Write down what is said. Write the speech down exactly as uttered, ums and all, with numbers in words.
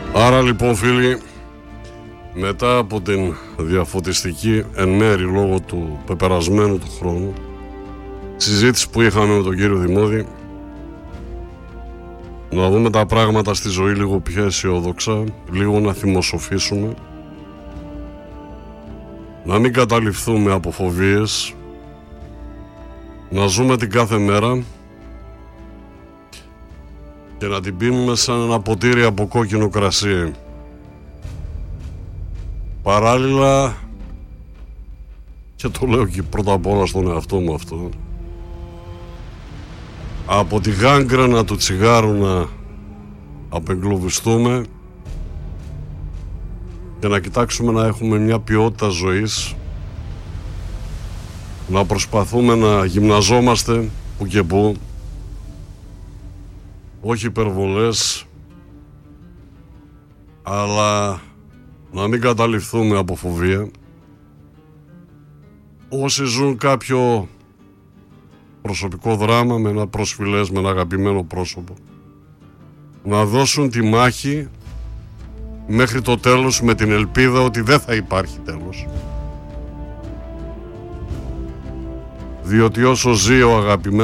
Άρα λοιπόν φίλοι, μετά από την διαφωτιστική εν μέρη λόγω του πεπερασμένου του χρόνου συζήτηση που είχαμε με τον κύριο Δημόδη, να δούμε τα πράγματα στη ζωή λίγο πιο αισιόδοξα, λίγο να θυμοσοφήσουμε, να μην καταληφθούμε από φοβίες, να ζούμε την κάθε μέρα και να την πίνουμε σαν ένα ποτήρι από κόκκινο κρασί. Παράλληλα, και το λέω και πρώτα απ' όλα στον εαυτό μου αυτό, από τη γάγκρανα του τσιγάρου να απεγκλωβιστούμε και να κοιτάξουμε να έχουμε μια ποιότητα ζωής, να προσπαθούμε να γυμναζόμαστε που και που, όχι υπερβολές, αλλά να μην καταληφθούμε από φοβία. Όσοι ζουν κάποιο προσωπικό δράμα με ένα προσφυλές, με ένα αγαπημένο πρόσωπο, να δώσουν τη μάχη μέχρι το τέλος με την ελπίδα ότι δεν θα υπάρχει τέλος. Διότι όσο ζει ο αγαπημένος